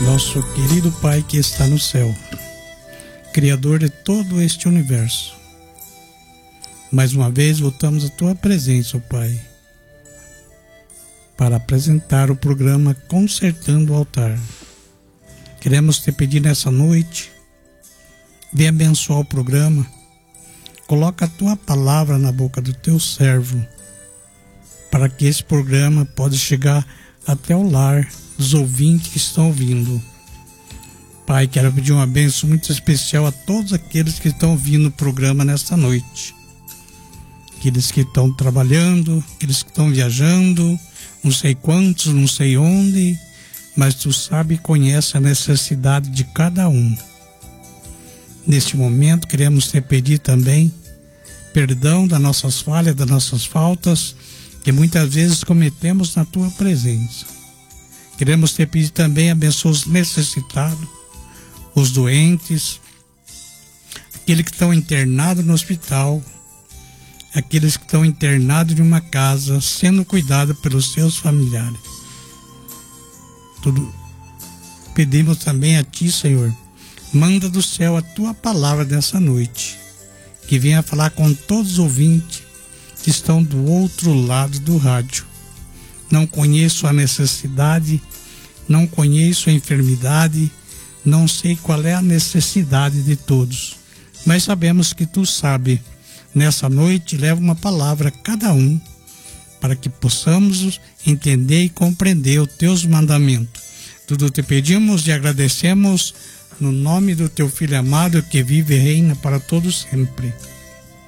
Nosso querido Pai que está no céu, Criador de todo este universo, mais uma vez voltamos à Tua presença, ó Pai, para apresentar o programa Consertando o Altar. Queremos te pedir nessa noite, vem abençoar o programa, coloca a Tua palavra na boca do Teu servo, para que esse programa possa chegar até o lar dos ouvintes que estão ouvindo. Pai, quero pedir uma bênção muito especial a todos aqueles que estão ouvindo o programa nesta noite. Aqueles que estão trabalhando, aqueles que estão viajando, não sei quantos, não sei onde, mas Tu sabe e conhece a necessidade de cada um. Neste momento queremos te pedir também perdão das nossas falhas, das nossas faltas, que muitas vezes cometemos na Tua presença. Queremos te pedir também abençoa os necessitados, os doentes, aqueles que estão internados no hospital, aqueles que estão internados em uma casa, sendo cuidados pelos seus familiares. Tudo pedimos também a Ti, Senhor, manda do céu a Tua palavra nessa noite, que venha falar com todos os ouvintes que estão do outro lado do rádio. Não conheço a necessidade, não conheço a enfermidade, não sei qual é a necessidade de todos, mas sabemos que Tu sabe. Nessa noite, leva uma palavra a cada um, para que possamos entender e compreender os Teus mandamentos. Tudo te pedimos e agradecemos no nome do Teu Filho amado, que vive e reina para todos sempre.